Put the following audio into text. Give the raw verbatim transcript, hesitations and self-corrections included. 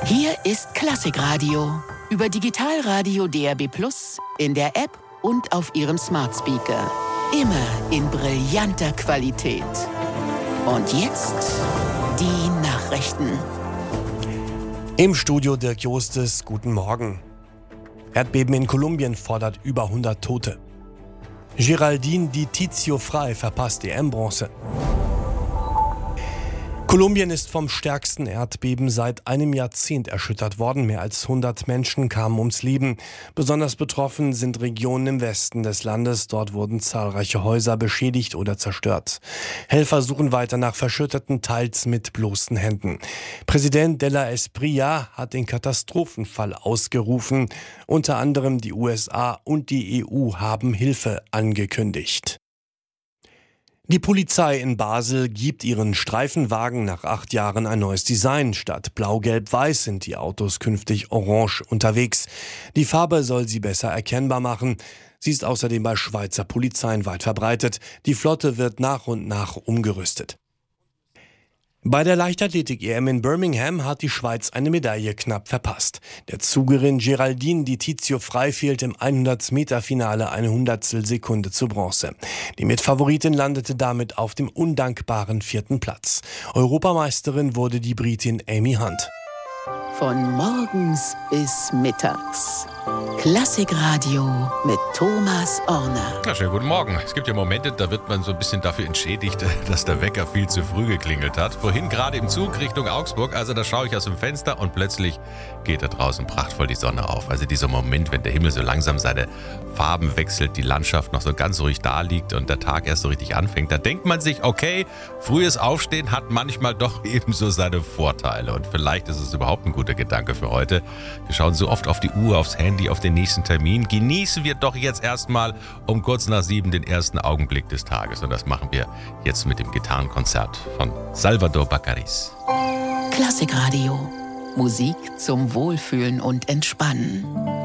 Hier ist Klassikradio über Digitalradio D A B plus, in der App und auf Ihrem Smart Speaker. Immer in brillanter Qualität. Und jetzt die Nachrichten. Im Studio Dirk Jostes, guten Morgen. Erdbeben in Kolumbien fordert über hundert Tote. Geraldine Di Tizio Frei verpasst E M-Bronze. Kolumbien ist vom stärksten Erdbeben seit einem Jahrzehnt erschüttert worden. Mehr als hundert Menschen kamen ums Leben. Besonders betroffen sind Regionen im Westen des Landes. Dort wurden zahlreiche Häuser beschädigt oder zerstört. Helfer suchen weiter nach Verschütteten, teils mit bloßen Händen. Präsident de la Espriella hat den Katastrophenfall ausgerufen. Unter anderem die U S A und die E U haben Hilfe angekündigt. Die Polizei in Basel gibt ihren Streifenwagen nach acht Jahren ein neues Design. Statt blau-gelb-weiß sind die Autos künftig orange unterwegs. Die Farbe soll sie besser erkennbar machen. Sie ist außerdem bei Schweizer Polizeien weit verbreitet. Die Flotte wird nach und nach umgerüstet. Bei der Leichtathletik-E M in Birmingham hat die Schweiz eine Medaille knapp verpasst. Der Zugerin Geraldine Di Tizio Frei fehlte im hundert-Meter-Finale eine Hundertstel Sekunde zu Bronze. Die Mitfavoritin landete damit auf dem undankbaren vierten Platz. Europameisterin wurde die Britin Amy Hunt. Von morgens bis mittags. Klassikradio mit Thomas Orner. Ja, schönen guten Morgen. Es gibt ja Momente, da wird man so ein bisschen dafür entschädigt, dass der Wecker viel zu früh geklingelt hat. Vorhin gerade im Zug Richtung Augsburg, also da schaue ich aus dem Fenster und plötzlich geht da draußen prachtvoll die Sonne auf. Also dieser Moment, wenn der Himmel so langsam seine Farben wechselt, die Landschaft noch so ganz ruhig da liegt und der Tag erst so richtig anfängt, da denkt man sich, okay, frühes Aufstehen hat manchmal doch ebenso seine Vorteile und vielleicht ist es überhaupt ein guter Gedanke für heute. Wir schauen so oft auf die Uhr, aufs Handy, auf den nächsten Termin. Genießen wir doch jetzt erstmal um kurz nach sieben den ersten Augenblick des Tages. Und das machen wir jetzt mit dem Gitarrenkonzert von Salvador Baccaris. Klassikradio. Musik zum Wohlfühlen und Entspannen.